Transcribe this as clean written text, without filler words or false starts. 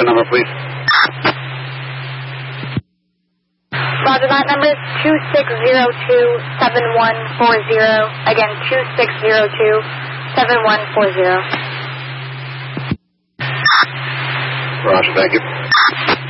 the number, please. Roger, that number is 2602-7140. Again, 2602-7140. Roger, thank you.